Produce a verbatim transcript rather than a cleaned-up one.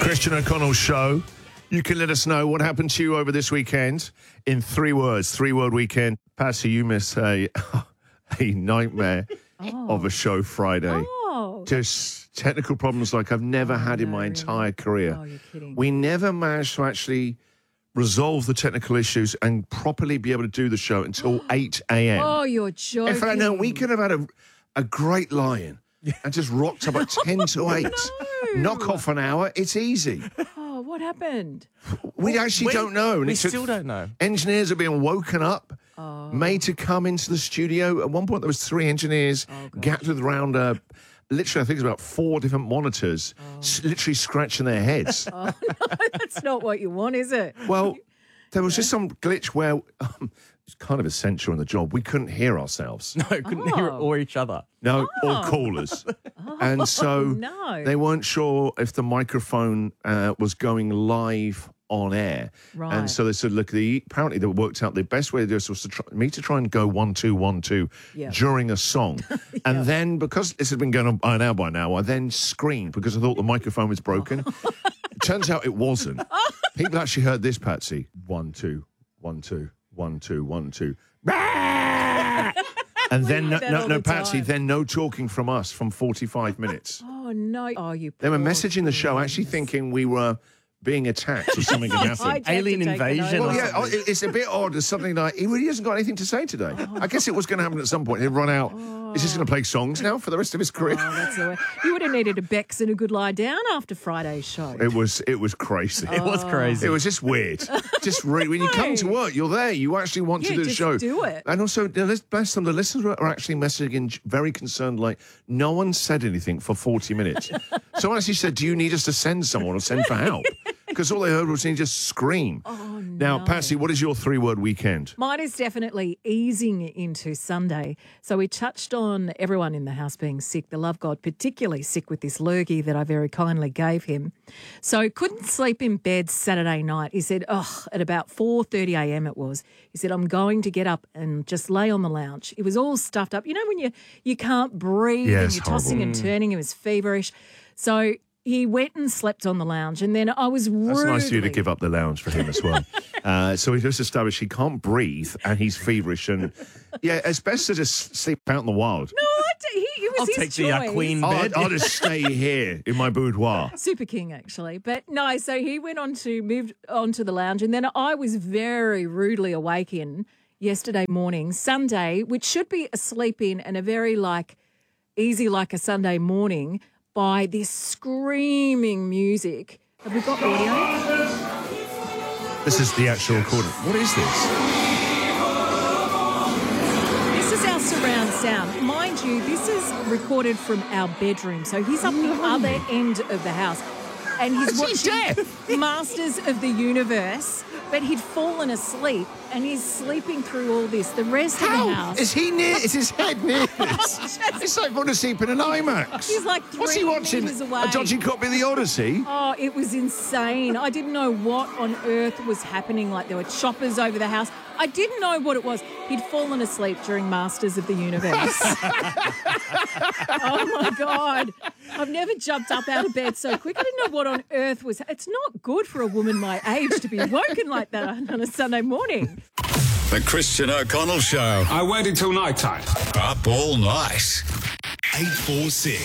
Christian O'Connell Show. You can let us know what happened to you over this weekend in three words. Three-word weekend. Patsy, you missed a, a nightmare Oh. of a show Friday. Oh. Just technical problems like I've never Oh, had in no, my really? entire career. Oh, you're kidding. We never managed to actually resolve the technical issues and properly be able to do the show until eight a.m. Oh, you're joking. In fact, no, we could have had a, a great lie-in and just rocked up at ten to eight. No. Knock off an hour, it's easy. Oh, what happened? We actually we- don't know. And we it took- still don't know. Engineers are being woken up, Oh. made to come into the studio. At one point, there was three engineers Oh, gosh. gathered around, uh, literally, I think it was about four different monitors, s- literally scratching their heads. Oh, no, that's not what you want, is it? Well, there was just some glitch where um, it's kind of essential in the job. We couldn't hear ourselves. No, couldn't hear it Oh. or each other. No, or callers. and so no. they weren't sure if the microphone uh, was going live on air. Right. And so they said, look, the, apparently they worked out the best way to do this was to try, me to try and go one, two, one, two Yeah. during a song. And then because this had been going on by an hour by now, I then screamed because I thought the microphone was broken. It turns out it wasn't. People actually heard this, Patsy. One, two, one, two, one, two, one, two. And then, no, heard that no, all no the Patsy, time. then no talking from us from forty-five minutes. Oh, no. Oh, you They were poor messaging the show actually things. thinking we were being attacked or something had I happened. had to Alien take it invasion over. Well, or yeah, oh, it- it's a bit odd. There's something like, he really hasn't got anything to say today. I guess it was going to happen at some point. He'd run out. Is just going to play songs now for the rest of his career? Oh, that's the way. You would have needed a Bex and a good lie down after Friday's show. It was it was crazy. It was crazy. It was just weird. Just really, when you come to work, you're there. You actually want to Yeah, do the just show. do it. And also, you know, bless them, the listeners are actually messaging in very concerned, like, no one said anything for forty minutes. Someone actually said, do you need us to send someone or send for help? Because all they heard was he just scream. Oh, Now, no. Patsy, what is your three-word weekend? Mine is definitely easing into Sunday. So we touched on everyone in the house being sick, the love God particularly sick with this lurgy that I very kindly gave him. So couldn't sleep in bed Saturday night. He said, oh, at about four thirty a.m. it was. He said, I'm going to get up and just lay on the lounge. It was all stuffed up. You know when you, you can't breathe Yeah, and it's you're tossing horrible. and turning, it was feverish. So he went and slept on the lounge, and then I was rudely... That's nice of you to give up the lounge for him as well. uh, so he just established he can't breathe and he's feverish. And, yeah, it's best to just sleep out in the wild. No, I d- he, it was I'll his take the uh, choice. queen I'll, bed. I'll just stay here in my boudoir. Super King, actually. But no, so he went on to moved on to the lounge, and then I was very rudely awakened yesterday morning, Sunday, which should be a sleep in and a very like easy like a Sunday morning, by this screaming music. Have we got audio? This is the actual recording. What is this? This is our surround sound. Mind you, this is recorded from our bedroom. So he's up the other end of the house. And he's Is he watching Masters of the Universe, but he'd fallen asleep and he's sleeping through all this. The rest of the house. Is he near? Is his head near this? It's like falling asleep in an IMAX. He's like What's he three watching? metres away. A dodgy copy of the Odyssey? Oh, it was insane. I didn't know what on earth was happening. Like there were choppers over the house. I didn't know what it was. He'd fallen asleep during Masters of the Universe. Oh, my God. I've never jumped up out of bed so quick. I didn't know what on earth was... It's not good for a woman my age to be woken like that on a Sunday morning. The Christian O'Connell Show. I waited till night time. Up all night. eight four six.